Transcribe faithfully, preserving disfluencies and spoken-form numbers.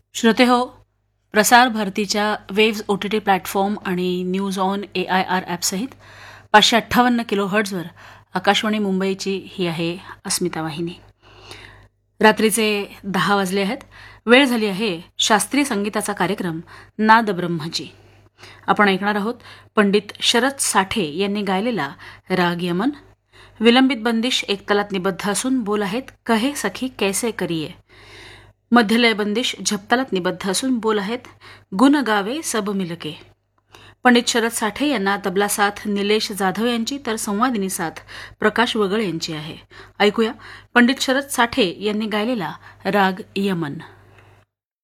श्रोते हो, प्रसार भारतीच्या waves O T T platform आणि news on A I R ॲपसहित पाचशे अठ्ठावन्न किलो हर्ट्झवर आकाशवाणी मुंबईची ही आहे अस्मिता वाहिनी. रात्रीचे दहा वाजले आहेत. वेळ झाली आहे शास्त्रीय संगीताचा कार्यक्रम नाद ब्रह्मची. आपण ऐकणार आहोत पंडित शरद साठे यांनी गायलेला राग यमन. विलंबित बंदिश एक तलात निबद्ध असून बोल आहेत कहे सखी कैसे करिये. मध्यलय बंदिश झपतालात निबद्ध असून बोल आहेत गुण गावे सब मिलके. पंडित शरद साठे यांना तबला साथ निलेश जाधव यांची तर संवादिनी साथ प्रकाश वगळ यांची आहे. ऐकूया पंडित शरद साठे यांनी गायलेला राग यमन.